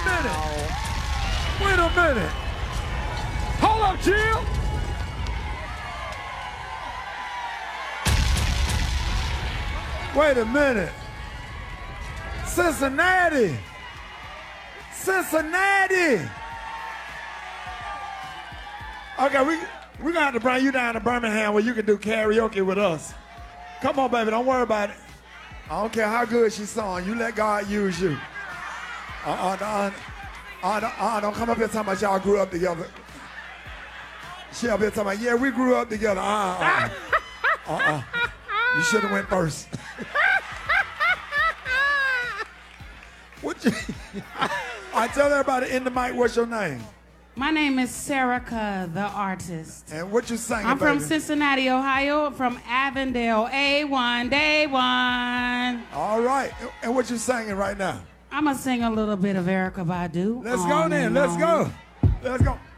minute. Wait a minute. Hold up, Jill. Wait a minute. Cincinnati. Cincinnati. Okay, we're gonna have to bring you down to Birmingham where you can do karaoke with us. Come on, baby, don't worry about it. I don't care how good she sung. You let God use you. Don't come up here talking about y'all grew up together. She up here talking about, yeah, we grew up together. You should have went first. What you? I tell everybody in the mic, what's your name? My name is Serica, the artist. And what you singing, I'm from baby? Cincinnati, Ohio. From Avondale, A1, Day One. All right. And what you singing right now? I'm going to sing a little bit of Erykah Badu. Let's go then. Let's go. Let's go.